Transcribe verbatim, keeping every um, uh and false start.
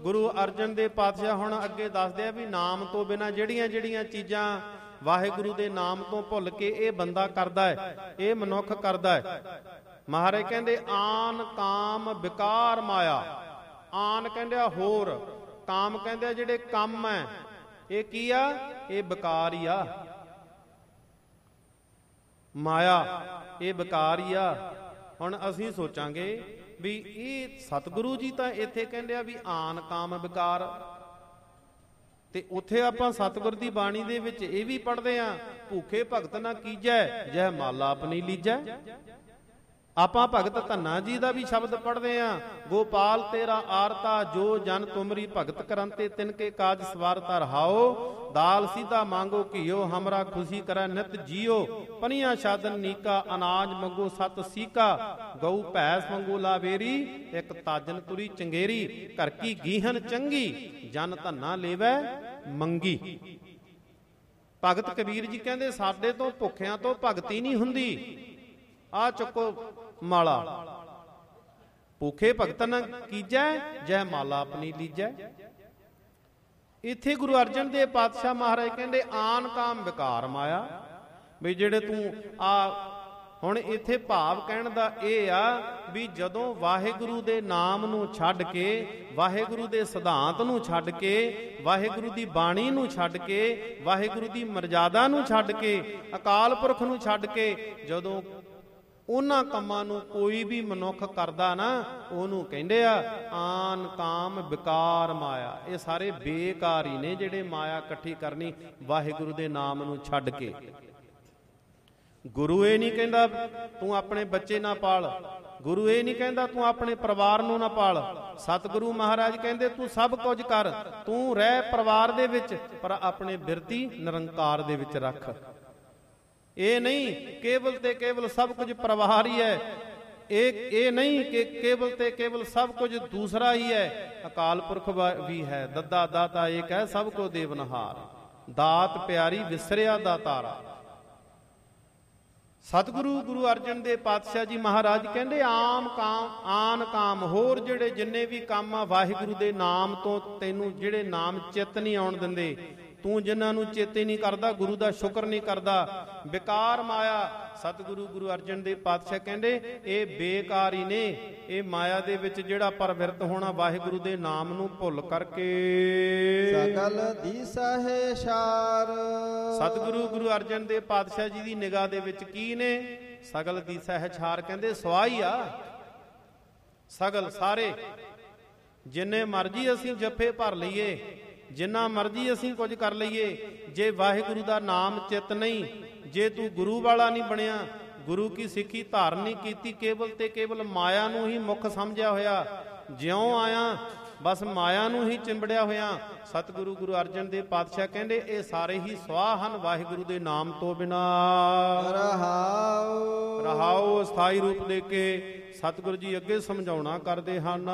ਗੁਰੂ ਅਰਜਨ ਦੇਵ ਪਾਤਸ਼ਾਹ ਹੁਣ ਅੱਗੇ ਦੱਸਦੇ ਆ ਵੀ ਨਾਮ ਤੋਂ ਬਿਨਾਂ ਜਿਹੜੀਆਂ ਜਿਹੜੀਆਂ ਚੀਜ਼ਾਂ ਵਾਹਿਗੁਰੂ ਦੇ ਨਾਮ ਤੋਂ ਭੁੱਲ ਕੇ ਇਹ ਬੰਦਾ ਕਰਦਾ ਹੈ, ਇਹ ਮਨੁੱਖ ਕਰਦਾ ਹੈ। ਮਹਾਰਾਜ ਕਹਿੰਦੇ ਆਨ ਕਾਮ ਵਿਕਾਰ ਮਾਇਆ। ਆਨ ਕਹਿੰਦੇ ਆ ਹੋਰ, ਕਾਮ ਕਹਿੰਦੇ ਆ ਜਿਹੜੇ ਕੰਮ ਹੈ, ਇਹ ਕੀ ਆ? ਇਹ ਵਿਕਾਰ ਹੀ ਆ। ਮਾਇਆ ਇਹ ਵਿਕਾਰ ਹੀ ਆ। ਹੁਣ ਅਸੀਂ ਸੋਚਾਂਗੇ ਵੀ ਇਹ ਸਤਿਗੁਰੂ ਜੀ ਤਾਂ ਇੱਥੇ ਕਹਿੰਦੇ ਆ ਵੀ ਆਨ ਕਾਮ ਵਿਕਾਰ, ਤੇ ਉੱਥੇ ਆਪਾਂ ਸਤਿਗੁਰ ਦੀ ਬਾਣੀ ਦੇ ਵਿੱਚ ਇਹ ਵੀ ਪੜ੍ਹਦੇ ਆ, ਭੂਖੇ ਭਗਤ ਨਾ ਕੀਜੈ ਜਹ ਮਾਲਾ ਆਪਣੀ ਲੀਜੈ। ਆਪਾਂ ਭਗਤ ਧੰਨਾ ਜੀ ਦਾ ਵੀ ਸ਼ਬਦ ਪੜ੍ਹਦੇ ਆ, ਗੋਪਾਲ ਤੇਰਾ ਆਰਤਾ ਜੋ ਜਨ ਤੁਮਰੀ ਭਗਤ ਕਰੰਤੇ ਤਿਨਕੇ ਕਾਜ ਸਵਾਰਤਾ ਰਹਾਓ। ਦਾਲ ਸੀਧਾ ਮੰਗੋ ਘਿਓ ਹਮਰਾ ਖੁਸ਼ੀ ਕਰੈ ਨਿਤ ਜੀਓ। ਪਨੀਆਂ ਸ਼ਾਦਨ ਨੀਕਾ ਅਨਾਜ ਮੰਗੋ ਸਤ ਸੀਕਾ। ਗਊ ਭੈਸ ਮੰਗੋ ਲਾਵੇਰੀ ਇੱਕ ਤਾਜਨ ਤੁਰੀ ਚੰਗੇਰੀ। ਘਰ ਕੀ ਗੀਹਨ ਚੰਗੀ ਜਨ ਧੰਨਾ ਲੇਵੈ ਮੰਗੀ। ਭਗਤ ਕਬੀਰ ਜੀ ਕਹਿੰਦੇ ਸਾਡੇ ਤੋਂ ਭੁੱਖਿਆਂ ਤੋਂ ਭਗਤੀ ਨਹੀਂ ਹੁੰਦੀ। ਆ ਚੁੱਕੋ ਮਾਲਾ, ਭੁੱਖੇ ਭਗਤ ਨਾ ਕੀਜੈ ਜੈ ਮਾਲਾ ਆਪਣੀ ਲੀਜੈ। ਇੱਥੇ ਗੁਰੂ ਅਰਜਨ ਦੇਵ ਪਾਤਸ਼ਾਹ ਮਹਾਰਾਜ ਕਹਿੰਦੇ ਆਨ ਕਾਮ ਵਿਕਾਰ ਮਾਇਆ। ਵੀ ਜਿਹੜੇ ਤੂੰ ਆ ਹੁਣ ਇੱਥੇ ਭਾਵ ਕਹਿਣ ਦਾ ਇਹ ਆ ਵੀ ਜਦੋਂ ਵਾਹਿਗੁਰੂ ਦੇ ਨਾਮ ਨੂੰ ਛੱਡ ਕੇ, ਵਾਹਿਗੁਰੂ ਦੇ ਸਿਧਾਂਤ ਨੂੰ ਛੱਡ ਕੇ, ਵਾਹਿਗੁਰੂ ਦੀ ਬਾਣੀ ਨੂੰ ਛੱਡ ਕੇ, ਵਾਹਿਗੁਰੂ ਦੀ ਮਰਜ਼ਾਦਾ ਨੂੰ ਛੱਡ ਕੇ, ਅਕਾਲ ਪੁਰਖ ਨੂੰ ਛੱਡ ਕੇ ਜਦੋਂ ਉਹਨਾਂ ਕੰਮਾਂ ਨੂੰ ਕੋਈ ਵੀ ਮਨੁੱਖ ਕਰਦਾ ਨਾ, ਉਹਨੂੰ ਕਹਿੰਦੇ ਆ ਆਨ ਕਾਮ ਵਿਕਾਰ ਮਾਇਆ। ਇਹ ਸਾਰੇ ਬੇਕਾਰ ਹੀ ਨੇ ਜਿਹੜੇ ਮਾਇਆ ਇਕੱਠੀ ਕਰਨੀ ਵਾਹਿਗੁਰੂ ਦੇ ਨਾਮ ਨੂੰ ਛੱਡ ਕੇ। ਗੁਰੂ ਇਹ ਨਹੀਂ ਕਹਿੰਦਾ ਤੂੰ ਆਪਣੇ ਬੱਚੇ ਨਾ ਪਾਲ, ਗੁਰੂ ਇਹ ਨਹੀਂ ਕਹਿੰਦਾ ਤੂੰ ਆਪਣੇ ਪਰਿਵਾਰ ਨੂੰ ਨਾ ਪਾਲ। ਸਤਿਗੁਰੂ ਮਹਾਰਾਜ ਕਹਿੰਦੇ ਤੂੰ ਸਭ ਕੁਝ ਕਰ, ਤੂੰ ਰਹਿ ਪਰਿਵਾਰ ਦੇ ਵਿੱਚ ਪਰ ਆਪਣੇ ਬਿਰਤੀ ਨਿਰੰਕਾਰ ਦੇ ਵਿੱਚ ਰੱਖ। ਇਹ ਨਹੀਂ ਕੇਵਲ ਤੇ ਕੇਵਲ ਸਭ ਕੁਝ ਪਰਿਵਾਰ ਹੀ ਹੈ, ਇਹ ਇਹ ਨਹੀਂ ਕਿ ਕੇਵਲ ਤੇ ਕੇਵਲ ਸਭ ਕੁਝ ਦੂਸਰਾ ਹੀ ਹੈ। ਅਕਾਲ ਪੁਰਖ ਵੀ ਹੈ, ਦੱਦਾ ਦਾਤਾ ਏਕ ਹੈ ਸਭ ਕੋ ਦੇਵਨਹਾਰ। ਦਾਤ ਪਿਆਰੀ ਵਿਸਰਿਆ ਦਾਤਾਰਾ। ਸਤਿਗੁਰੂ ਗੁਰੂ ਅਰਜਨ ਦੇਵ ਪਾਤਸ਼ਾਹ ਜੀ ਮਹਾਰਾਜ ਕਹਿੰਦੇ ਆਮ ਕਾਮ ਆਨ ਕਾਮ ਹੋਰ ਜਿਹੜੇ ਜਿੰਨੇ ਵੀ ਕੰਮ ਆ ਵਾਹਿਗੁਰੂ ਦੇ ਨਾਮ ਤੋਂ ਤੈਨੂੰ ਜਿਹੜੇ ਨਾਮ ਚਿੱਤ ਨਹੀਂ ਆਉਣ ਦਿੰਦੇ, ਤੂੰ ਜਿਨ੍ਹਾਂ ਨੂੰ ਚੇਤੇ ਨਹੀਂ ਕਰਦਾ, ਗੁਰੂ ਦਾ ਸ਼ੁਕਰ ਨਹੀਂ ਕਰਦਾ, ਬੇਕਾਰ ਮਾਇਆ। ਸਤਿਗੁਰੂ ਗੁਰੂ ਅਰਜਨ ਦੇਵ ਪਾਤਸ਼ਾਹ ਕਹਿੰਦੇ ਇਹ ਬੇਕਾਰ ਹੀ ਨੇ। ਇਹ ਮਾਇਆ ਦੇ ਵਿੱਚ ਜਿਹੜਾ ਪਰਵਿਰਤ ਹੋਣਾ ਵਾਹਿਗੁਰੂ ਦੇ ਨਾਮ ਨੂੰ ਭੁੱਲ ਕਰਕੇ। ਸਗਲ ਦੀਸਾ ਹੈ ਸ਼ਾਰ। ਸਤਿਗੁਰੂ ਗੁਰੂ ਅਰਜਨ ਦੇਵ ਪਾਤਸ਼ਾਹ ਜੀ ਦੀ ਨਿਗਾਹ ਦੇ ਵਿੱਚ ਕੀ ਨੇ? ਸਗਲ ਦੀਸਾ ਹੈ ਛਾਰ ਕਹਿੰਦੇ ਸਵਾਈ ਆ। ਸਗਲ ਸਾਰੇ ਜਿੰਨੇ ਮਰਜੀ ਅਸੀਂ ਜੱਫੇ ਭਰ ਲਈਏ, ਜਿੰਨਾ ਮਰਜੀ ਅਸੀਂ ਕੁਝ ਕਰ ਲਈਏ, ਜੇ ਵਾਹਿਗੁਰੂ ਦਾ ਨਾਮ ਚਿੱਤ ਨਹੀਂ, ਜੇ ਤੂੰ ਗੁਰੂ ਵਾਲਾ ਨਹੀਂ ਬਣਿਆ, ਗੁਰੂ ਕੀ ਸਿੱਖੀ ਧਾਰਨ ਨਹੀਂ ਕੀਤੀ, ਕੇਵਲ ਤੇ ਕੇਵਲ ਮਾਇਆ ਨੂੰ ਹੀ ਮੁੱਖ ਸਮਝਿਆ ਹੋਇਆ, ਜਿਉਂ ਆਇਆ ਬਸ ਮਾਇਆ ਨੂੰ ਹੀ ਚਿੰਬੜਿਆ ਹੋਇਆ। ਸਤਿਗੁਰੂ ਗੁਰੂ ਅਰਜਨ ਦੇਵ ਪਾਤਸ਼ਾਹ ਕਹਿੰਦੇ ਇਹ ਸਾਰੇ ਹੀ ਸਵਾਹ ਹਨ ਵਾਹਿਗੁਰੂ ਦੇ ਨਾਮ ਤੋਂ ਬਿਨਾ। ਰਹਾਉ ਰਹਾਉ ਸਥਾਈ ਰੂਪ ਦੇ ਕੇ ਸਤਿਗੁਰੂ ਜੀ ਅੱਗੇ ਸਮਝਾਉਣਾ ਕਰਦੇ ਹਨ।